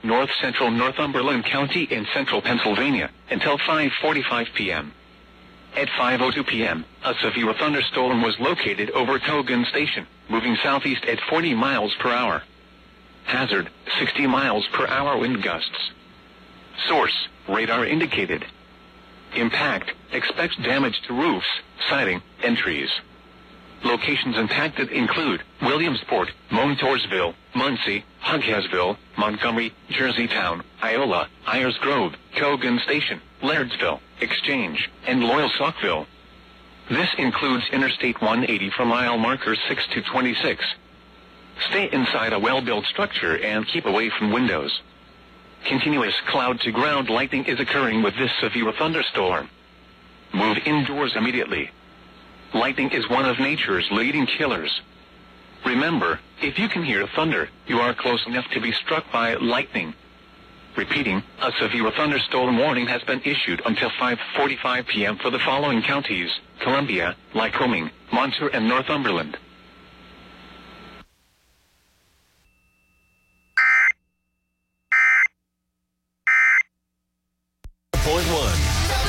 north central Northumberland County in central Pennsylvania, until 5:45 p.m. At 5:02 p.m., a severe thunderstorm was located over Cogan Station, moving southeast at 40 miles per hour. Hazard, 60 miles per hour wind gusts. Source, radar indicated. Impact, expects damage to roofs, siding, and trees. Locations impacted include Williamsport, Montoursville, Muncie, Hughesville, Montgomery, Jerseytown, Iola, Ayers Grove, Cogan Station, Lairdsville, Exchange, and Loyalsockville. This includes Interstate 180 from mile markers 6 to 26. Stay inside a well-built structure and keep away from windows. Continuous cloud-to-ground lightning is occurring with this severe thunderstorm. Move indoors immediately. Lightning is one of nature's leading killers. Remember, if you can hear thunder, you are close enough to be struck by lightning. Repeating, a severe thunderstorm warning has been issued until 5:45 p.m. for the following counties: Columbia, Lycoming, Montour, and Northumberland.